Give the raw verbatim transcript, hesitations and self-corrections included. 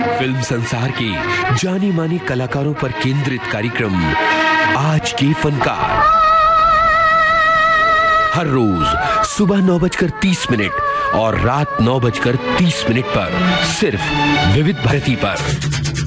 Film संसार के जानी मानी कलाकारों पर केंद्रित कार्यक्रम आज के फनकार, हर रोज सुबह नौ बजकर तीस मिनट और रात नौ बजकर तीस मिनट पर सिर्फ विविध भारती पर।